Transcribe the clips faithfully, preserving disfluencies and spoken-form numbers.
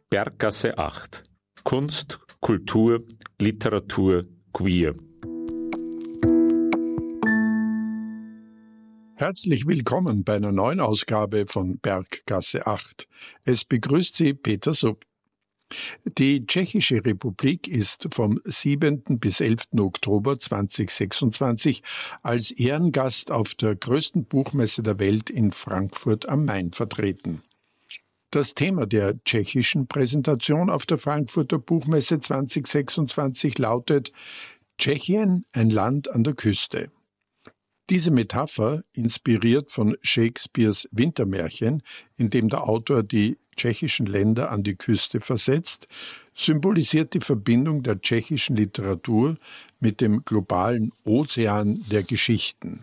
Berggasse acht. Kunst, Kultur, Literatur, Queer. Herzlich willkommen bei einer neuen Ausgabe von Berggasse acht. Es begrüßt Sie Peter Supp. Die Tschechische Republik ist vom siebenten bis elften Oktober zweitausendsechsundzwanzig als Ehrengast auf der größten Buchmesse der Welt in Frankfurt am Main vertreten. Das Thema der tschechischen Präsentation auf der Frankfurter Buchmesse zweitausendsechsundzwanzig lautet Tschechien, ein Land an der Küste. Diese Metapher, inspiriert von Shakespeares Wintermärchen, in dem der Autor die tschechischen Länder an die Küste versetzt, symbolisiert die Verbindung der tschechischen Literatur mit dem globalen Ozean der Geschichten.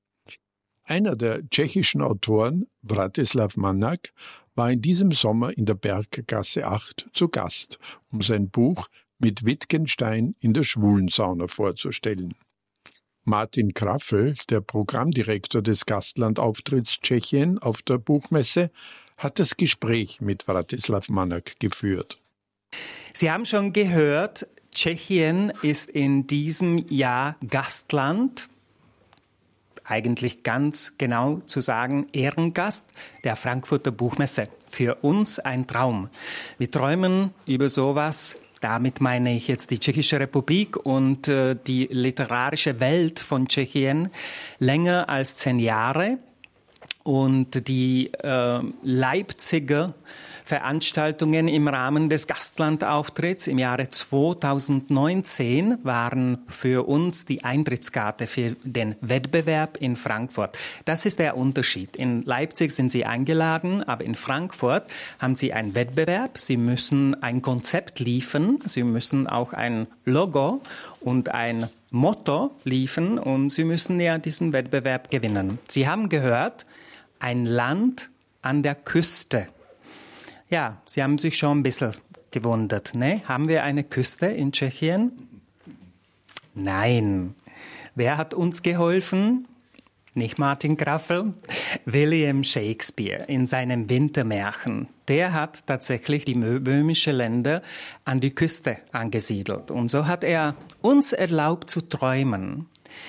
Einer der tschechischen Autoren, Vratislav Manak, war in diesem Sommer in der Berggasse acht zu Gast, um sein Buch Mit Wittgenstein in der Schwulensauna vorzustellen. Martin Kraffel, der Programmdirektor des Gastlandauftritts Tschechien auf der Buchmesse, hat das Gespräch mit Vratislav Manak geführt. Sie haben schon gehört, Tschechien ist in diesem Jahr Gastland, eigentlich ganz genau zu sagen Ehrengast der Frankfurter Buchmesse. Für uns ein Traum. Wir träumen über sowas. Damit meine ich jetzt die Tschechische Republik und äh, die literarische Welt von Tschechien länger als zehn Jahre. Und die äh, Leipziger Veranstaltungen im Rahmen des Gastlandauftritts im Jahre zweitausendneunzehn waren für uns die Eintrittskarte für den Wettbewerb in Frankfurt. Das ist der Unterschied. In Leipzig sind Sie eingeladen, aber in Frankfurt haben Sie einen Wettbewerb. Sie müssen ein Konzept liefern. Sie müssen auch ein Logo und ein Motto liefern und Sie müssen ja diesen Wettbewerb gewinnen. Sie haben gehört, ein Land an der Küste. Ja, Sie haben sich schon ein bisschen gewundert, ne? Haben wir eine Küste in Tschechien? Nein. Wer hat uns geholfen? Nicht Martin Kraffel, William Shakespeare in seinem Wintermärchen. Der hat tatsächlich die böhmische Länder an die Küste angesiedelt. Und so hat er uns erlaubt zu träumen.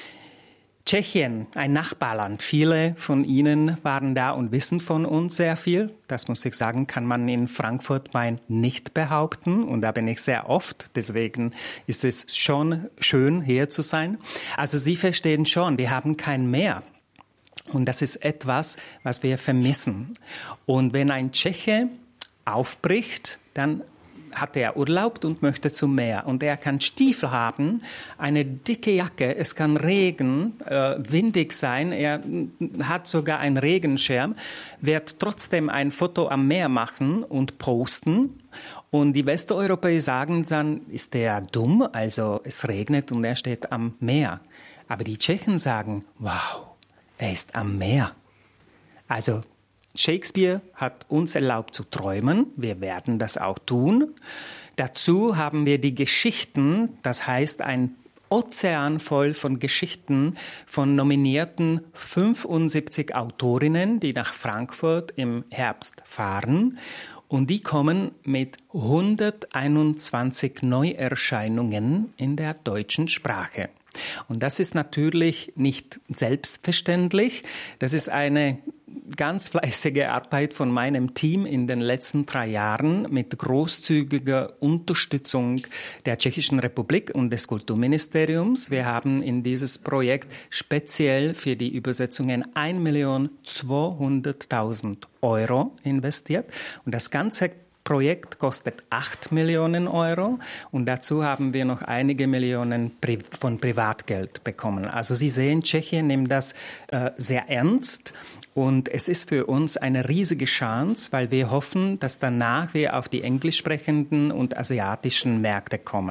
Tschechien, ein Nachbarland. Viele von Ihnen waren da und wissen von uns sehr viel. Das muss ich sagen, kann man in Frankfurt Main nicht behaupten. Und da bin ich sehr oft. Deswegen ist es schon schön, hier zu sein. Also Sie verstehen schon, wir haben kein Meer. Und das ist etwas, was wir vermissen. Und wenn ein Tscheche aufbricht, dann hat er Urlaub und möchte zum Meer. Und er kann Stiefel haben, eine dicke Jacke, es kann Regen, äh, windig sein, er hat sogar einen Regenschirm, wird trotzdem ein Foto am Meer machen und posten. Und die Westeuropäer sagen dann, ist der dumm? Also es regnet und er steht am Meer. Aber die Tschechen sagen, wow, er ist am Meer. Also Shakespeare hat uns erlaubt zu träumen. Wir werden das auch tun. Dazu haben wir die Geschichten, das heißt ein Ozean voll von Geschichten von nominierten fünfundsiebzig Autorinnen, die nach Frankfurt im Herbst fahren. Und die kommen mit hunderteinundzwanzig Neuerscheinungen in der deutschen Sprache. Und das ist natürlich nicht selbstverständlich. Das ist eine ganz fleißige Arbeit von meinem Team in den letzten drei Jahren mit großzügiger Unterstützung der Tschechischen Republik und des Kulturministeriums. Wir haben in dieses Projekt speziell für die Übersetzungen ein Million zweihunderttausend Euro investiert. Und das ganze Projekt kostet acht Millionen Euro und dazu haben wir noch einige Millionen Pri- von Privatgeld bekommen. Also Sie sehen, Tschechien nimmt das äh, sehr ernst. Und es ist für uns eine riesige Chance, weil wir hoffen, dass danach wir auf die englisch sprechenden und asiatischen Märkte kommen.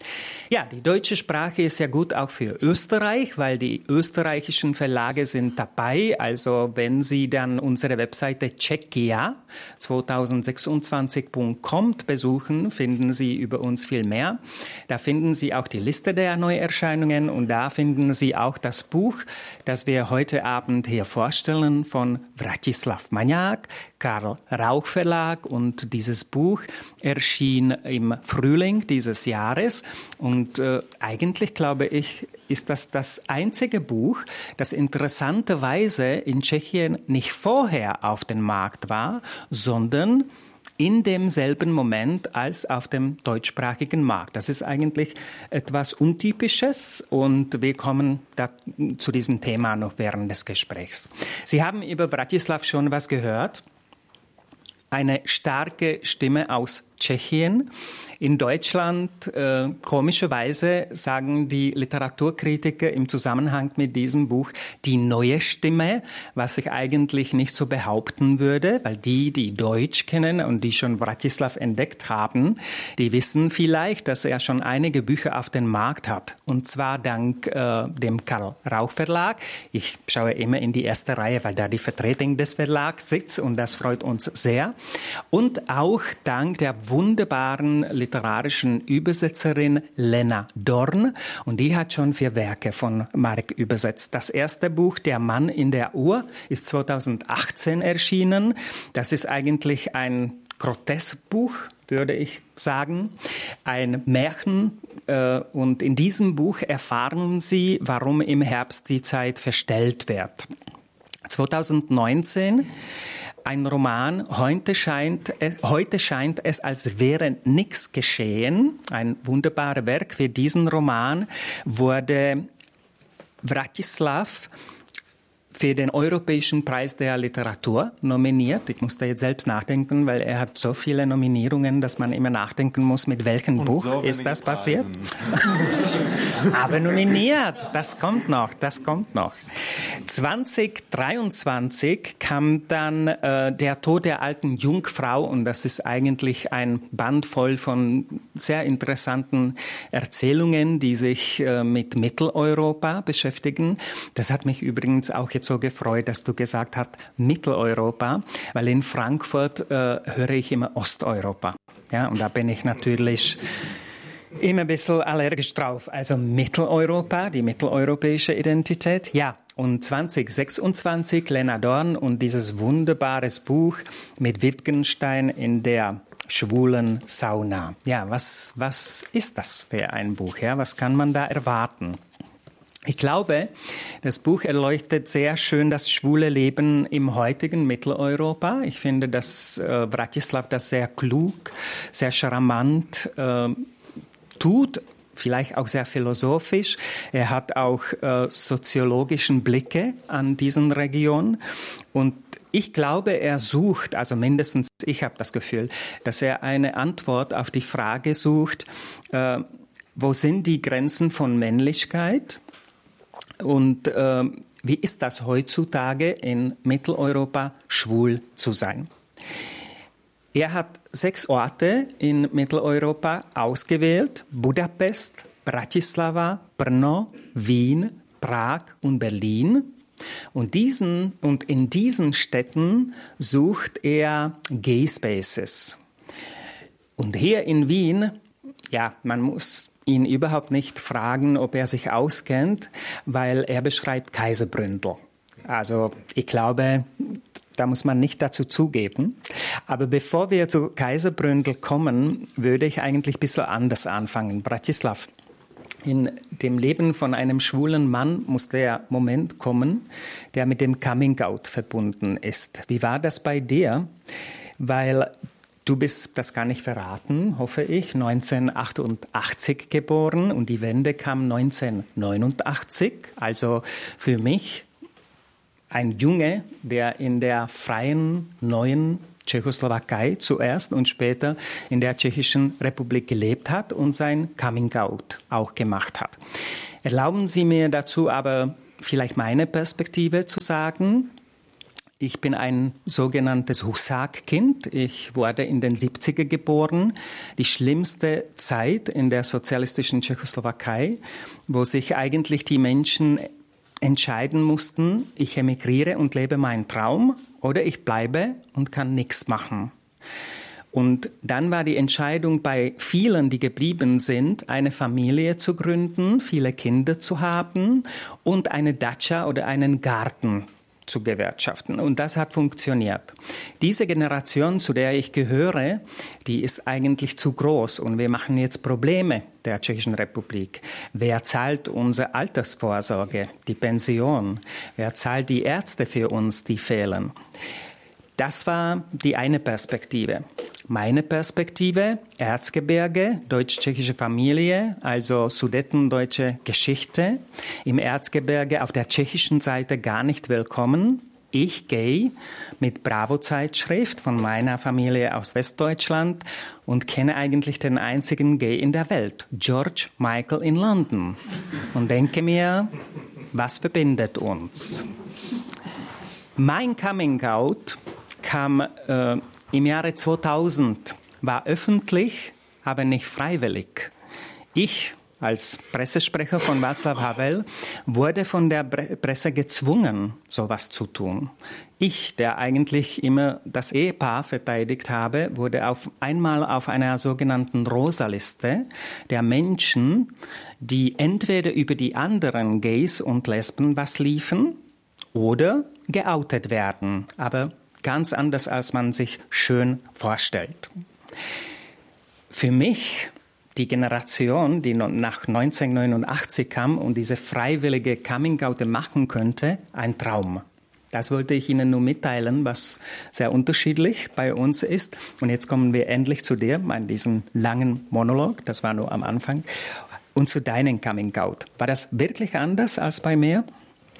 Ja, die deutsche Sprache ist ja gut auch für Österreich, weil die österreichischen Verlage sind dabei. Also wenn Sie dann unsere Webseite czechia zwanzig sechsundzwanzig punkt com besuchen, finden Sie über uns viel mehr. Da finden Sie auch die Liste der Neuerscheinungen und da finden Sie auch das Buch, das wir heute Abend hier vorstellen, von Vratislav Maňák, Karl Rauch Verlag, und dieses Buch erschien im Frühling dieses Jahres. Und äh, eigentlich, glaube ich, ist das das einzige Buch, das interessanterweise in Tschechien nicht vorher auf dem Markt war, sondern in demselben Moment als auf dem deutschsprachigen Markt. Das ist eigentlich etwas Untypisches und wir kommen da, zu diesem Thema noch während des Gesprächs. Sie haben über Vratislav schon was gehört. Eine starke Stimme aus Tschechien. In Deutschland, äh, komischerweise, sagen die Literaturkritiker im Zusammenhang mit diesem Buch die neue Stimme, was ich eigentlich nicht so behaupten würde, weil die, die Deutsch kennen und die schon Vratislav entdeckt haben, die wissen vielleicht, dass er schon einige Bücher auf den Markt hat. Und zwar dank äh, dem Karl Rauch Verlag. Ich schaue immer in die erste Reihe, weil da die Vertretung des Verlags sitzt und das freut uns sehr. Und auch dank der wunderbaren literarischen Übersetzerin Lena Dorn. Und die hat schon vier Werke von Marek übersetzt. Das erste Buch, Der Mann in der Uhr, ist zweitausendachtzehn erschienen. Das ist eigentlich ein Groteskbuch, würde ich sagen, ein Märchen. Äh, und in diesem Buch erfahren Sie, warum im Herbst die Zeit verstellt wird. zweitausendneunzehn ein Roman, heute scheint, heute scheint es, als wäre nichts geschehen. Ein wunderbares Werk. Für diesen Roman wurde Vratislav für den Europäischen Preis der Literatur nominiert. Ich musste jetzt selbst nachdenken, weil er hat so viele Nominierungen, dass man immer nachdenken muss, mit welchem Und Buch so ist das passiert. Aber nominiert, das kommt noch, das kommt noch. zwanzig dreiundzwanzig kam dann äh, Der Tod der alten Jungfrau, und das ist eigentlich ein Band voll von sehr interessanten Erzählungen, die sich äh, mit Mitteleuropa beschäftigen. Das hat mich übrigens auch jetzt so gefreut, dass du gesagt hast Mitteleuropa, weil in Frankfurt äh, höre ich immer Osteuropa. Ja, und da bin ich natürlich immer ein bisschen allergisch drauf. Also Mitteleuropa, die mitteleuropäische Identität, ja. Und zwanzig sechsundzwanzig Lena Dorn und dieses wunderbares Buch mit Wittgenstein in der schwulen Sauna. Ja, was, was ist das für ein Buch? Ja, was kann man da erwarten? Ich glaube, das Buch erleuchtet sehr schön das schwule Leben im heutigen Mitteleuropa. Ich finde, dass äh, Vratislav das sehr klug, sehr charmant äh, tut, vielleicht auch sehr philosophisch. Er hat auch äh, soziologischen Blicke an diesen Region. Und ich glaube, er sucht, also mindestens ich habe das Gefühl, dass er eine Antwort auf die Frage sucht, äh, wo sind die Grenzen von Männlichkeit? Und äh, wie ist das heutzutage in Mitteleuropa, schwul zu sein? Er hat sechs Orte in Mitteleuropa ausgewählt: Budapest, Bratislava, Brno, Wien, Prag und Berlin. Und, diesen, und in diesen Städten sucht er Gay Spaces. Und hier in Wien, ja, man muss ihn überhaupt nicht fragen, ob er sich auskennt, weil er beschreibt Kaiserbründel. Also ich glaube, da muss man nicht dazu zugeben. Aber bevor wir zu Kaiserbründel kommen, würde ich eigentlich ein bisschen anders anfangen. Bratislav, in dem Leben von einem schwulen Mann muss der Moment kommen, der mit dem Coming-out verbunden ist. Wie war das bei dir? Weil du bist, das kann ich verraten, hoffe ich, neunzehnhundertachtundachtzig geboren und die Wende kam neunzehnhundertneunundachtzig. Also für mich ein Junge, der in der freien, neuen Tschechoslowakei zuerst und später in der Tschechischen Republik gelebt hat und sein Coming-out auch gemacht hat. Erlauben Sie mir dazu aber vielleicht meine Perspektive zu sagen. Ich bin ein sogenanntes Husak-Kind. Ich wurde in den siebziger geboren. Die schlimmste Zeit in der sozialistischen Tschechoslowakei, wo sich eigentlich die Menschen entscheiden mussten, ich emigriere und lebe meinen Traum oder ich bleibe und kann nichts machen. Und dann war die Entscheidung bei vielen, die geblieben sind, eine Familie zu gründen, viele Kinder zu haben und eine Datscha oder einen Garten zu gewirtschaften. Und das hat funktioniert. Diese Generation, zu der ich gehöre, die ist eigentlich zu groß. Und wir machen jetzt Probleme der Tschechischen Republik. Wer zahlt unsere Altersvorsorge, die Pension? Wer zahlt die Ärzte für uns, die fehlen? Das war die eine Perspektive. Meine Perspektive, Erzgebirge, deutsch-tschechische Familie, also sudetendeutsche Geschichte. Im Erzgebirge auf der tschechischen Seite gar nicht willkommen. Ich gay mit Bravo-Zeitschrift von meiner Familie aus Westdeutschland und kenne eigentlich den einzigen Gay in der Welt, George Michael in London. Und denke mir, was verbindet uns? Mein Coming-out kam äh, im Jahre zweitausend, war öffentlich, aber nicht freiwillig. Ich als Pressesprecher von Václav Havel wurde von der Presse gezwungen, sowas zu tun. Ich, der eigentlich immer das Ehepaar verteidigt habe, wurde auf einmal auf einer sogenannten Rosa-Liste der Menschen, die entweder über die anderen Gays und Lesben was liefen oder geoutet werden, aber ganz anders, als man sich schön vorstellt. Für mich, die Generation, die nach neunzehnhundertneunundachtzig kam und diese freiwillige Coming-out machen könnte, ein Traum. Das wollte ich Ihnen nur mitteilen, was sehr unterschiedlich bei uns ist. Und jetzt kommen wir endlich zu dir, in diesem langen Monolog, das war nur am Anfang, und zu deinem Coming-out. War das wirklich anders als bei mir?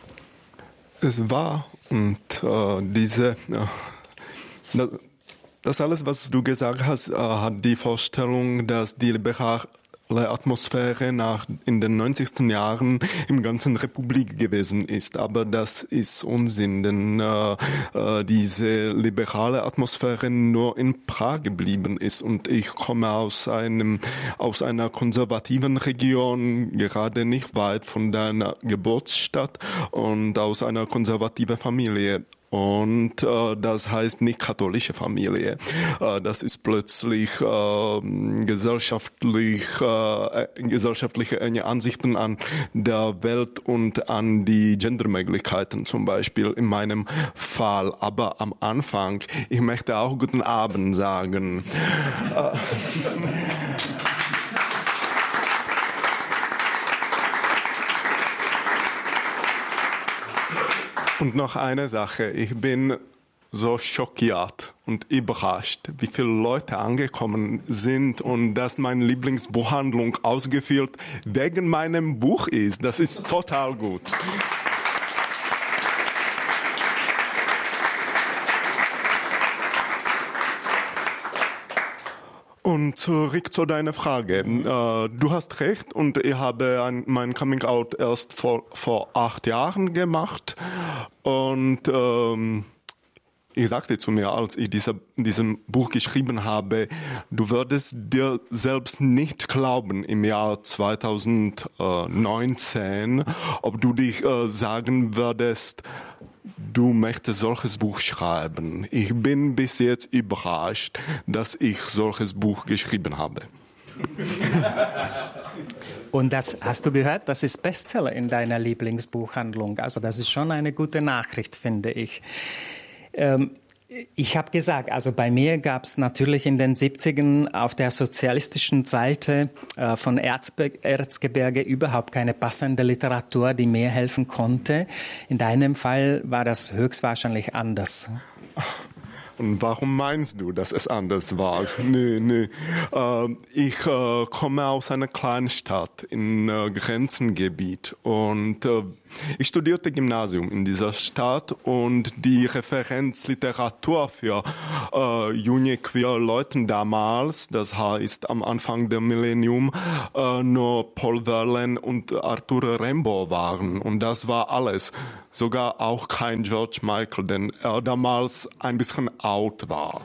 Es war. Und äh, diese, äh, das alles, was du gesagt hast, äh, hat die Vorstellung, dass die liberale Atmosphäre nach in den neunzigsten Jahren im ganzen Republik gewesen ist. Aber das ist Unsinn, denn äh, äh, diese liberale Atmosphäre nur in Prag geblieben ist. Und ich komme aus einem aus einer konservativen Region, gerade nicht weit von deiner Geburtsstadt und aus einer konservativen Familie. Und äh, das heißt nicht katholische Familie. Äh, das ist plötzlich äh, gesellschaftlich, äh, gesellschaftliche Ansichten an der Welt und an die Gendermöglichkeiten zum Beispiel in meinem Fall. Aber am Anfang, ich möchte auch guten Abend sagen. äh, Und noch eine Sache, ich bin so schockiert und überrascht, wie viele Leute angekommen sind und dass meine Lieblingsbuchhandlung ausgefüllt wegen meinem Buch ist. Das ist total gut. Und zurück zu deiner Frage. Äh, du hast recht und ich habe ein, mein Coming-out erst vor, vor acht Jahren gemacht. Und ähm, ich sagte zu mir, als ich diese, diesem Buch geschrieben habe, du würdest dir selbst nicht glauben im Jahr zweitausendneunzehn, ob du dich äh, sagen würdest, du möchtest solches Buch schreiben. Ich bin bis jetzt überrascht, dass ich solches Buch geschrieben habe. Und das hast du gehört, das ist Bestseller in deiner Lieblingsbuchhandlung. Also das ist schon eine gute Nachricht, finde ich. Ähm, Ich habe gesagt, also bei mir gab es natürlich in den siebzigern auf der sozialistischen Seite äh, von Erzbe- Erzgebirge überhaupt keine passende Literatur, die mir helfen konnte. In deinem Fall war das höchstwahrscheinlich anders. Und warum meinst du, dass es anders war? Nee, nee. Äh, ich äh, komme aus einer kleinen Stadt im äh, Grenzengebiet und äh, ich studierte Gymnasium in dieser Stadt und die Referenzliteratur für äh, junge queer Leute damals, das heißt am Anfang der Millennium, äh, nur Paul Verlaine und Arthur Rimbaud waren. Und das war alles. Sogar auch kein George Michael, denn er damals ein bisschen out war.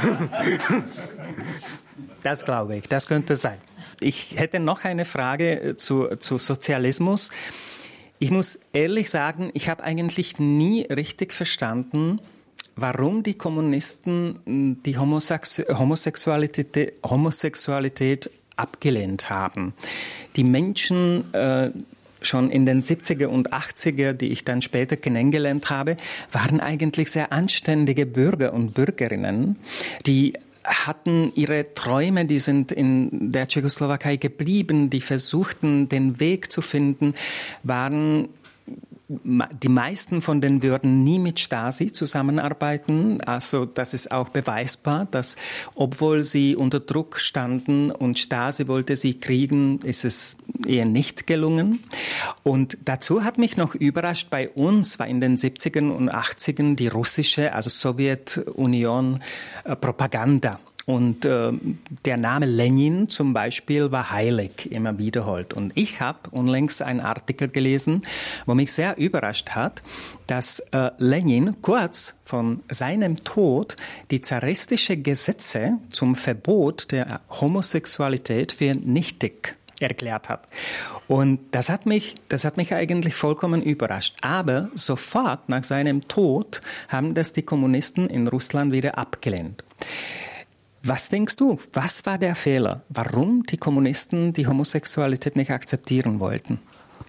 Das glaube ich, das könnte sein. Ich hätte noch eine Frage zu, zu Sozialismus. Ich muss ehrlich sagen, ich habe eigentlich nie richtig verstanden, warum die Kommunisten die Homosex- Homosexualität, Homosexualität abgelehnt haben. Die Menschen äh, schon in den siebziger und achtziger, die ich dann später kennengelernt habe, waren eigentlich sehr anständige Bürger und Bürgerinnen, die hatten ihre Träume, die sind in der Tschechoslowakei geblieben, die versuchten, den Weg zu finden, waren die meisten von denen würden nie mit Stasi zusammenarbeiten. Also das ist auch beweisbar, dass obwohl sie unter Druck standen und Stasi wollte sie kriegen, ist es eher nicht gelungen. Und dazu hat mich noch überrascht, bei uns war in den siebzigern und achtzigern die russische, also Sowjetunion, äh, Propaganda. Und äh, der Name Lenin zum Beispiel war heilig, immer wiederholt. Und ich habe unlängst einen Artikel gelesen, wo mich sehr überrascht hat, dass äh, Lenin kurz von seinem Tod die zaristische Gesetze zum Verbot der Homosexualität für nichtig erklärt hat. Und das hat mich, das hat mich eigentlich vollkommen überrascht. Aber sofort nach seinem Tod haben das die Kommunisten in Russland wieder abgelehnt. Was denkst du, was war der Fehler? Warum die Kommunisten die Homosexualität nicht akzeptieren wollten?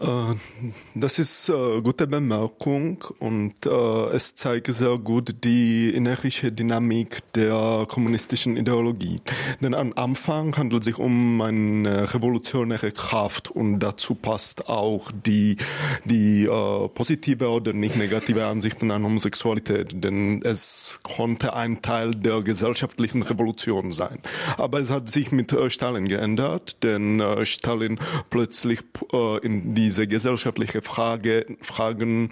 Das ist eine gute Bemerkung und es zeigt sehr gut die innerliche Dynamik der kommunistischen Ideologie. Denn am Anfang handelt es sich um eine revolutionäre Kraft und dazu passt auch die, die äh, positive oder nicht negative Ansichten an Homosexualität, denn es konnte ein Teil der gesellschaftlichen Revolution sein. Aber es hat sich mit äh, Stalin geändert, denn äh, Stalin plötzlich äh, in die diese gesellschaftliche Frage, Fragen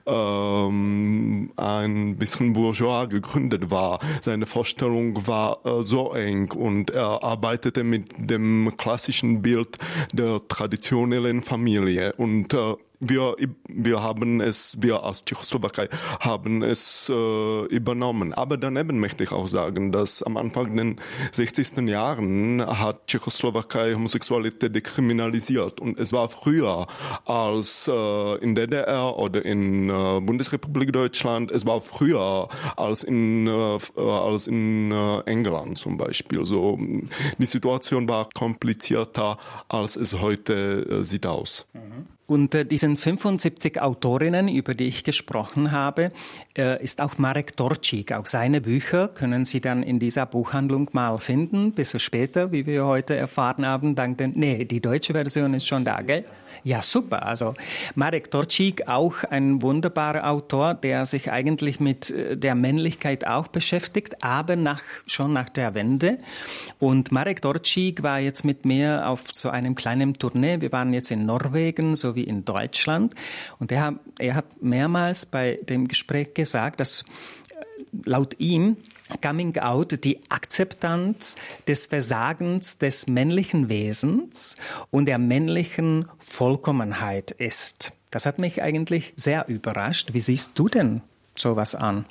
ähm, ein bisschen bourgeois gegründet war. Seine Vorstellung war äh, so eng und er arbeitete mit dem klassischen Bild der traditionellen Familie und äh, Wir, wir haben es, wir als Tschechoslowakei haben es äh, übernommen. Aber daneben möchte ich auch sagen, dass am Anfang der sechzigsten Jahren hat Tschechoslowakei Homosexualität dekriminalisiert. Und es war früher als äh, in der D D R oder in äh, Bundesrepublik Deutschland, es war früher als in, äh, als in äh, England zum Beispiel. So, die Situation war komplizierter, als es heute äh, sieht aus. Mhm. Unter diesen fünfundsiebzig Autorinnen, über die ich gesprochen habe, ist auch Marek Torčík. Auch seine Bücher können Sie dann in dieser Buchhandlung mal finden, ein bisschen später, wie wir heute erfahren haben. Dank den, nee, die deutsche Version ist schon da, gell? Ja, super. Also Marek Torčík, auch ein wunderbarer Autor, der sich eigentlich mit der Männlichkeit auch beschäftigt, aber nach, schon nach der Wende. Und Marek Torčík war jetzt mit mir auf so einem kleinen Tournee. Wir waren jetzt in Norwegen, so wie in Deutschland. Und er, er hat mehrmals bei dem Gespräch gesagt, dass laut ihm Coming Out die Akzeptanz des Versagens des männlichen Wesens und der männlichen Vollkommenheit ist. Das hat mich eigentlich sehr überrascht. Wie siehst du denn sowas an?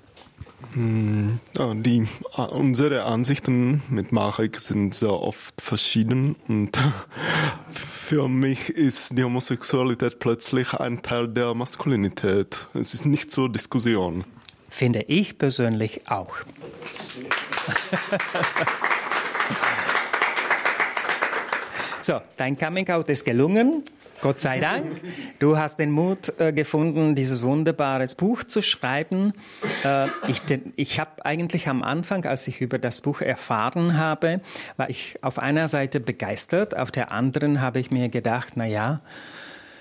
Die, unsere Ansichten mit Marek sind sehr oft verschieden und für mich ist die Homosexualität plötzlich ein Teil der Maskulinität. Es ist nicht zur Diskussion. Finde ich persönlich auch. So, dein Coming-out ist gelungen. Gott sei Dank. Du hast den Mut äh, gefunden, dieses wunderbare Buch zu schreiben. Äh, ich ich habe eigentlich am Anfang, als ich über das Buch erfahren habe, war ich auf einer Seite begeistert, auf der anderen habe ich mir gedacht, na ja,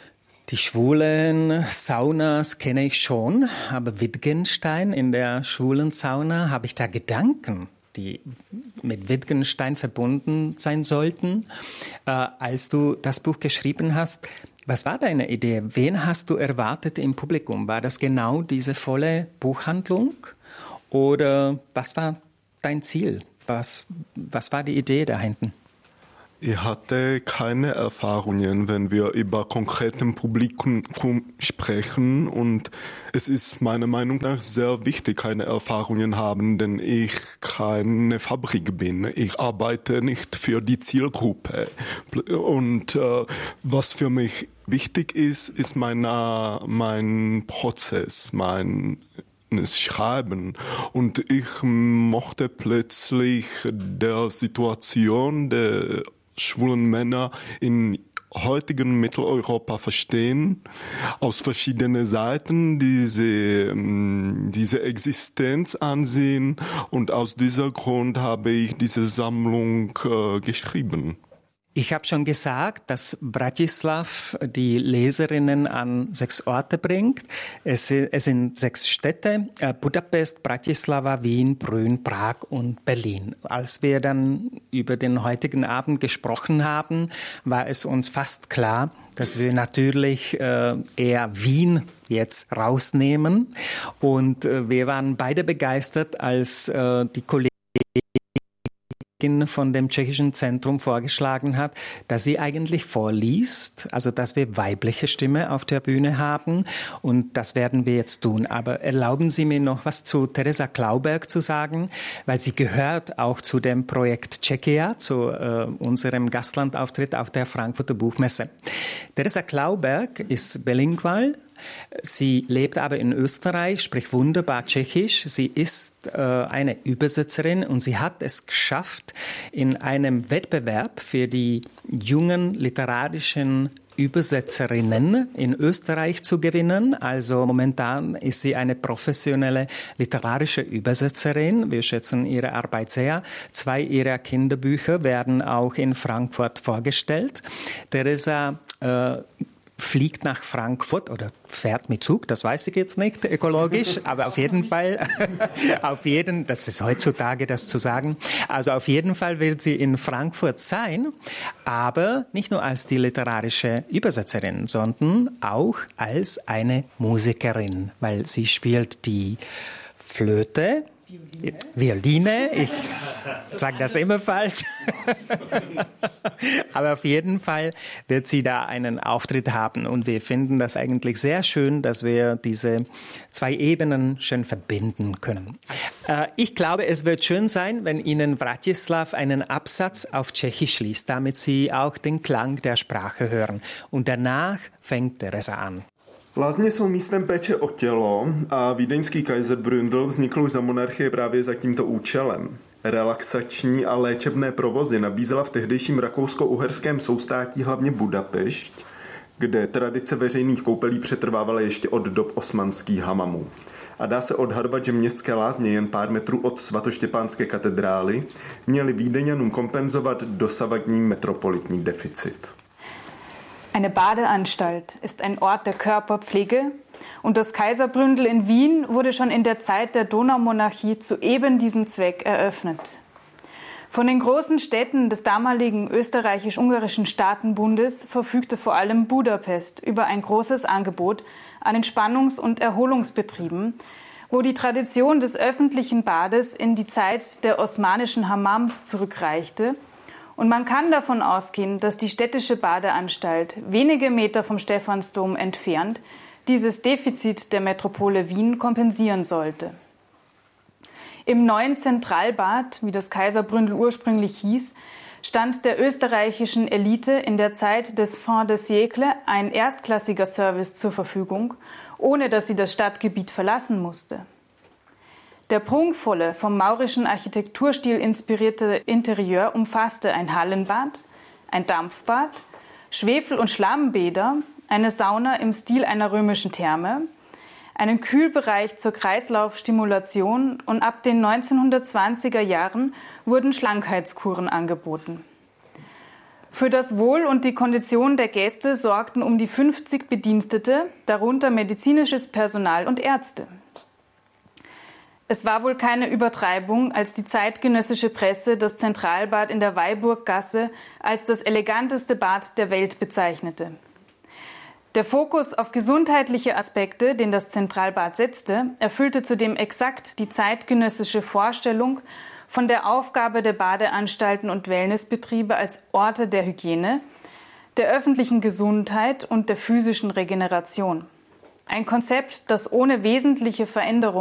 Die schwulen Saunas kenne ich schon, aber Wittgenstein in der schwulen Sauna, habe ich da Gedanken, die mit Wittgenstein verbunden sein sollten, äh, als du das Buch geschrieben hast. Was war deine Idee? Wen hast du erwartet im Publikum? War das genau diese volle Buchhandlung? Oder was war dein Ziel? Was, was war die Idee da hinten? Ich hatte keine Erfahrungen, wenn wir über konkretem Publikum sprechen, und es ist meiner Meinung nach sehr wichtig, keine Erfahrungen haben, denn ich keine Fabrik bin. Ich arbeite nicht für die Zielgruppe. Und äh, was für mich wichtig ist, ist mein, mein Prozess, mein Schreiben. Und ich mochte plötzlich der Situation der schwulen Männer in heutigen Mitteleuropa verstehen, aus verschiedenen Seiten diese, diese Existenz ansehen, und aus diesem Grund habe ich diese Sammlung äh, geschrieben. Ich habe schon gesagt, dass Bratislav die Leserinnen an sechs Orte bringt. Es, es sind sechs Städte, Budapest, Bratislava, Wien, Brünn, Prag und Berlin. Als wir dann über den heutigen Abend gesprochen haben, war es uns fast klar, dass wir natürlich äh, eher Wien jetzt rausnehmen. Und äh, wir waren beide begeistert, als äh, die Kollegen von dem tschechischen Zentrum vorgeschlagen hat, dass sie eigentlich vorliest, also dass wir weibliche Stimme auf der Bühne haben, und das werden wir jetzt tun. Aber erlauben Sie mir noch was zu Teresa Klauberg zu sagen, weil sie gehört auch zu dem Projekt Czechia, zu äh, unserem Gastlandauftritt auf der Frankfurter Buchmesse. Teresa Klauberg ist bilingual. Sie lebt aber in Österreich, spricht wunderbar Tschechisch. Sie ist äh, eine Übersetzerin, und sie hat es geschafft, in einem Wettbewerb für die jungen literarischen Übersetzerinnen in Österreich zu gewinnen. Also momentan ist sie eine professionelle literarische Übersetzerin. Wir schätzen ihre Arbeit sehr. Zwei ihrer Kinderbücher werden auch in Frankfurt vorgestellt. Teresa äh, fliegt nach Frankfurt oder fährt mit Zug, das weiß ich jetzt nicht ökologisch, aber auf jeden Fall, auf jeden, das ist heutzutage das zu sagen, also auf jeden Fall wird sie in Frankfurt sein, aber nicht nur als die literarische Übersetzerin, sondern auch als eine Musikerin, weil sie spielt die Flöte, Violine. Violine, ich sage das immer falsch. Aber auf jeden Fall wird sie da einen Auftritt haben, und wir finden das eigentlich sehr schön, dass wir diese zwei Ebenen schön verbinden können. Äh, ich glaube, es wird schön sein, wenn Ihnen Bratislav einen Absatz auf Tschechisch liest, damit Sie auch den Klang der Sprache hören. Und danach fängt Teresa an. Lázně jsou místem péče o tělo a vídeňský Kaiserbründel vznikl už za monarchie právě za tímto účelem. Relaxační a léčebné provozy nabízela v tehdejším rakousko-uherském soustátí hlavně Budapešť, kde tradice veřejných koupelí přetrvávala ještě od dob osmanských hamamů. A dá se odhadovat, že městské lázně jen pár metrů od svatoštěpánské katedrály měly Vídeňanům kompenzovat dosavadní metropolitní deficit. Eine Badeanstalt ist ein Ort der Körperpflege, und das Kaiserbründel in Wien wurde schon in der Zeit der Donaumonarchie zu eben diesem Zweck eröffnet. Von den großen Städten des damaligen österreichisch-ungarischen Staatenbundes verfügte vor allem Budapest über ein großes Angebot an Entspannungs- und Erholungsbetrieben, wo die Tradition des öffentlichen Bades in die Zeit der osmanischen Hammams zurückreichte. Und man kann davon ausgehen, dass die städtische Badeanstalt wenige Meter vom Stephansdom entfernt dieses Defizit der Metropole Wien kompensieren sollte. Im neuen Zentralbad, wie das Kaiserbründel ursprünglich hieß, stand der österreichischen Elite in der Zeit des Fin de siècle ein erstklassiger Service zur Verfügung, ohne dass sie das Stadtgebiet verlassen musste. Der prunkvolle, vom maurischen Architekturstil inspirierte Interieur umfasste ein Hallenbad, ein Dampfbad, Schwefel- und Schlammbäder, eine Sauna im Stil einer römischen Therme, einen Kühlbereich zur Kreislaufstimulation, und ab den neunzehnhundertzwanziger Jahren wurden Schlankheitskuren angeboten. Für das Wohl und die Kondition der Gäste sorgten um die fünfzig Bedienstete, darunter medizinisches Personal und Ärzte. Es war wohl keine Übertreibung, als die zeitgenössische Presse das Zentralbad in der Weilburggasse als das eleganteste Bad der Welt bezeichnete. Der Fokus auf gesundheitliche Aspekte, den das Zentralbad setzte, erfüllte zudem exakt die zeitgenössische Vorstellung von der Aufgabe der Badeanstalten und Wellnessbetriebe als Orte der Hygiene, der öffentlichen Gesundheit und der physischen Regeneration. Ein Konzept, das ohne wesentliche Veränderung